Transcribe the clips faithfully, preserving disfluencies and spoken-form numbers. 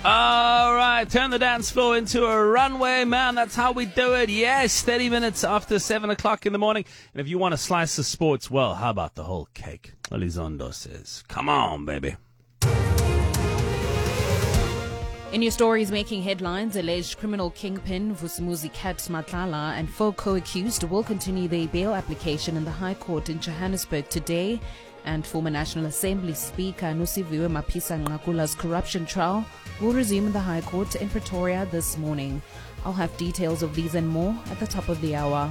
All right, turn the dance floor into a runway, man. That's how we do it. Yes, thirty minutes after seven o'clock in the morning. And if you want a slice of sports, well, how about the whole cake? Elizondo says, come on, baby. In your stories making headlines, alleged criminal kingpin Vusumuzi Kat Matlala and four co-accused will continue their bail application in the High Court in Johannesburg today. And former National Assembly Speaker Nosiviwe Mapisa Nqakula's corruption trial will resume in the High Court in Pretoria this morning. I'll have details of these and more at the top of the hour.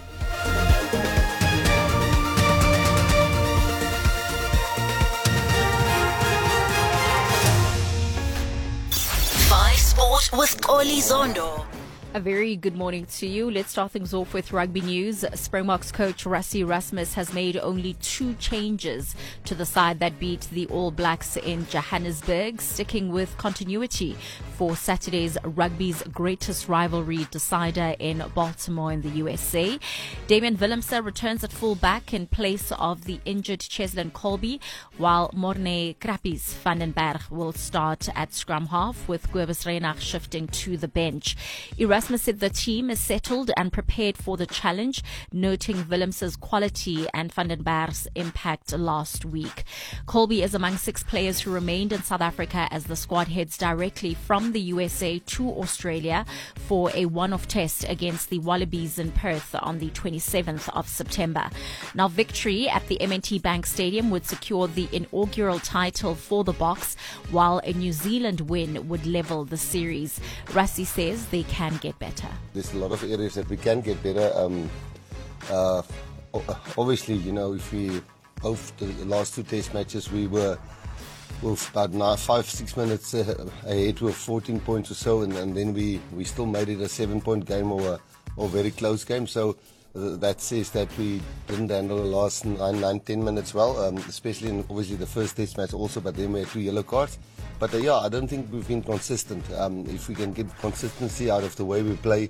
Five Sport with Elizondo. A very good morning to you. Let's start things off with rugby news. Springboks coach Rassie Erasmus has made only two changes to the side that beat the All Blacks in Johannesburg, sticking with continuity for Saturday's rugby's greatest rivalry decider in Baltimore in the U S A. Damian Willemse returns at full back in place of the injured Cheslin Colby, while Morne Krapis van den Berg will start at scrum half, with Guebus Reinach shifting to the bench. Erasmus said the team is settled and prepared for the challenge, noting Willemse's quality and van den Berg's impact last week. Colby is among six players who remained in South Africa as the squad heads directly from the U S A to Australia for a one-off test against the Wallabies in Perth on the twenty-seventh of September. Now, victory at the M N T Bank Stadium would secure the inaugural title for the Boks, while a New Zealand win would level the series. Rassie says they can get better. There's a lot of areas that we can get better. Um, uh, obviously, you know, if we both the last two test matches we were with about nine, five, six minutes uh, ahead with fourteen points or so, and, and then we, we still made it a seven-point game or a or very close game. So uh, that says that we didn't handle the last nine, nine, ten minutes well, um, especially in obviously the first test match also, but then we had two yellow cards. But uh, yeah, I don't think we've been consistent. Um, if we can get consistency out of the way we play.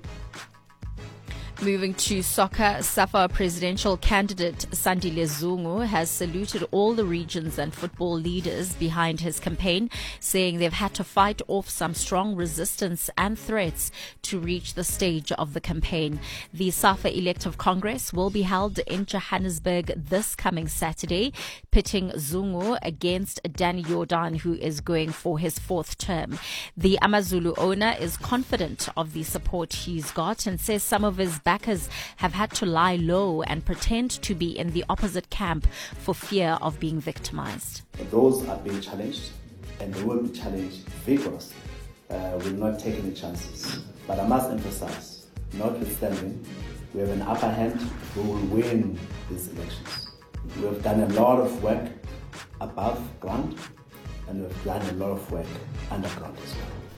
Moving to soccer, SAFA presidential candidate Sandile Zungu has saluted all the regions and football leaders behind his campaign, saying they've had to fight off some strong resistance and threats to reach the stage of the campaign. The SAFA elective congress will be held in Johannesburg this coming Saturday, pitting Zungu against Danny Jordan, who is going for his fourth term. The Amazulu owner is confident of the support he's got and says some of his backers have had to lie low and pretend to be in the opposite camp for fear of being victimized. Those are being challenged, and they will be challenged vigorously. Uh, will not take any chances. But I must emphasize, notwithstanding, we have an upper hand. We will win these elections. We have done a lot of work above ground, and we have done a lot of work underground as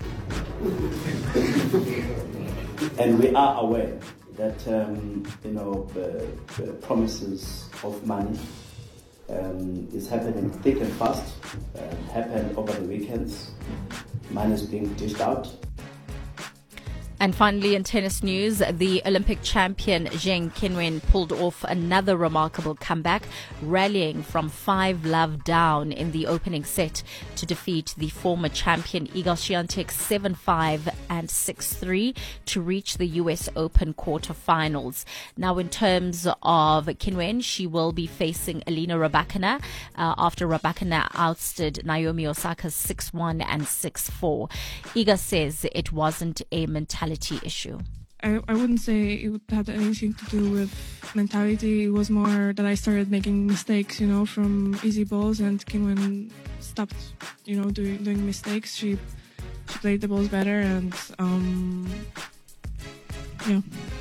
well. And we are aware that um, you know the, the promises of money um, is happening thick and fast. Uh, happened over the weekends. Money is being dished out. And finally, in tennis news, the Olympic champion Zheng Qinwen pulled off another remarkable comeback, rallying from five love down in the opening set to defeat the former champion Iga Swiatek seven five and six three to reach the U S Open quarterfinals. Now, in terms of Qinwen, she will be facing Elena Rybakina uh, after Rybakina ousted Naomi Osaka six one and six four. Iga says it wasn't a mentality issue. I, I wouldn't say it had anything to do with mentality. It was more that I started making mistakes, you know, from easy balls, and Qinwen stopped, you know, doing doing mistakes. She she played the balls better, and um, yeah.